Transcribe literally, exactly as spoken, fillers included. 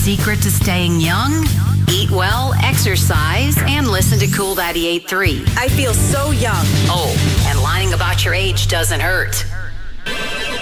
secret to staying young? Eat well, exercise, and listen to Cool ninety-eight point three. I feel so young. Oh, and lying about your age doesn't hurt.